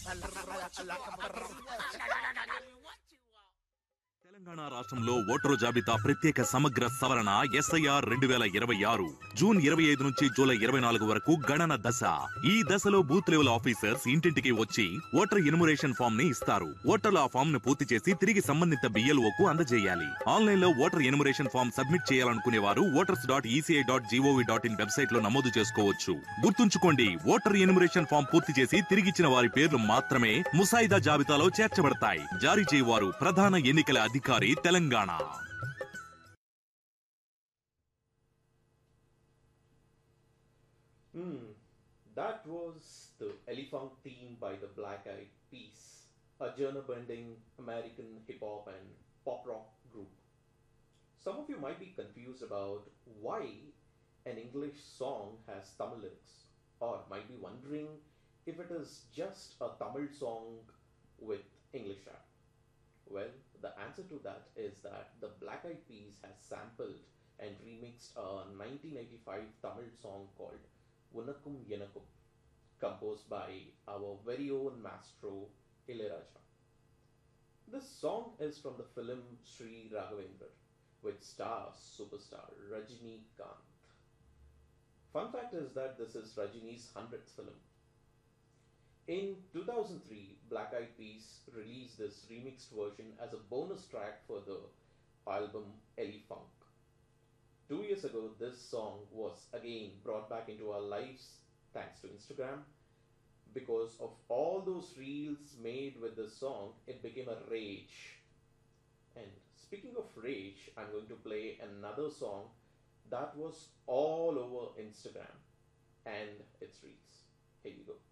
తెలంగాణ రాష్ట్రంలో ఓటరు జాబితా ప్రత్యేక సమగ్ర సవరణ ఎస్ఐఆర్ 2026 జూన్ 25 నుంచి జూలై 24 వరకు గణన దశ. ఈ దశలో బూత్ లెవెల్ ఆఫీసర్స్ ఇంటింటికి వచ్చి ఓటర్ ఎన్యుమరేషన్ ఫామ్ ని ఇస్తారు. ఓటర్లు ఆ ఫామ్ ను పూర్తి చేసి తిరిగి సంబంధిత BLOకు అందజేయాలి. ఆన్లైన్ లో ఓటర్ ఎన్యుమరేషన్ ఫామ్ సబ్మిట్ చేయాలనుకునే వారు voters.eci.gov.in వెబ్సైట్ లో నమోదు చేసుకోవచ్చు. గుర్తుంచుకోండి, ఓటర్ ఎన్యుమరేషన్ ఫామ్ పూర్తి చేసి తిరిగిచ్చిన వారి పేర్లు మాత్రమే ముసాయిదా జాబితాలో చేర్చబడతాయి. జారీ చేయవారు ప్రధాన ఎన్నికల అధికారి Telangana. Hmm, that was the Elephant theme by the Black Eyed Peas, a genre-bending American hip hop and pop rock group. Some of you might be confused about why an English song has Tamil lyrics, or might be wondering if it is just a Tamil song with English rap. Well, the answer to that is that the Black Eyed Peas has sampled and remixed a 1985 Tamil song called Unakkum Yenakkum, composed by our very own maestro Ilayaraja. This song is from the film Sri Raghavendra, which stars superstar Rajinikanth. Fun fact is that this is Rajini's 100th film. In 2003, Black Eyed Peas released this remixed version as a bonus track for the album Elefunk. 2 years ago, this song was again brought back into our lives thanks to Instagram. Because of all those reels made with this song, it became a rage. And speaking of rage, I'm going to play another song that was all over Instagram and its reels. Here you go.